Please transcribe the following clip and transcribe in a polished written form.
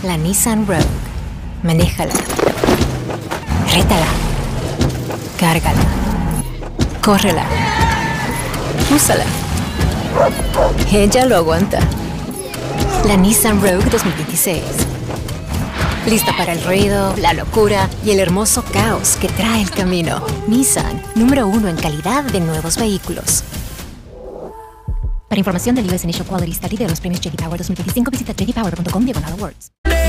La Nissan Rogue. Manéjala. Rétala. Cárgala. Córrela. Úsala. Ella lo aguanta. La Nissan Rogue 2026. Lista para el ruido, la locura y el hermoso caos que trae el camino. Nissan, número 1 en calidad de nuevos vehículos. Para información del US Initial Quality Study de los premios J.D. Power 2025, visita jdpower.com/awards.